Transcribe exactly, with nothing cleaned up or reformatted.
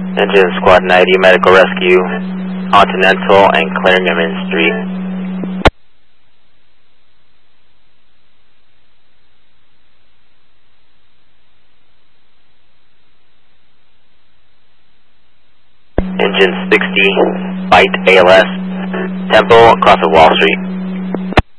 Engine Squad ninety, Medical Rescue, Continental and Clarendon Street. Engine sixty, Fight A L S, Tempo across of Wall Street.